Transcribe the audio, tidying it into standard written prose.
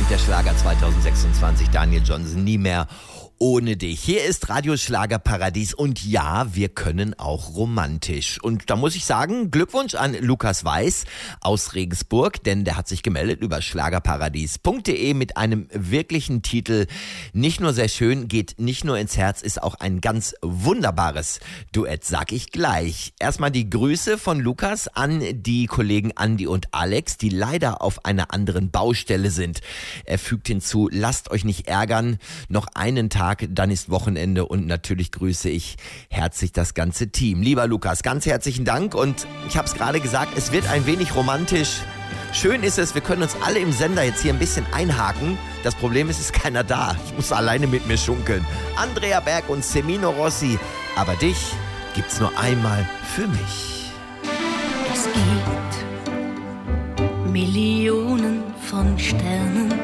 Der Schlager 2026, Daniel Johnston, nie mehr ohne dich. Hier ist Radio Schlagerparadies und ja, wir können auch romantisch. Und da muss ich sagen, Glückwunsch an Lukas Weiß aus Regensburg, denn der hat sich gemeldet über schlagerparadies.de mit einem wirklichen Titel. Nicht nur sehr schön, geht nicht nur ins Herz, ist auch ein ganz wunderbares Duett, sag ich gleich. Erstmal die Grüße von Lukas an die Kollegen Andi und Alex, die leider auf einer anderen Baustelle sind. Er fügt hinzu, lasst euch nicht ärgern, noch einen Tag, dann ist Wochenende und natürlich grüße ich herzlich das ganze Team. Lieber Lukas, ganz herzlichen Dank und ich habe es gerade gesagt, es wird ein wenig romantisch. Schön ist es, wir können uns alle im Sender jetzt hier ein bisschen einhaken. Das Problem ist, es ist keiner da. Ich muss alleine mit mir schunkeln. Andrea Berg und Semino Rossi, aber dich gibt's nur einmal für mich. Es gibt Millionen von Sternen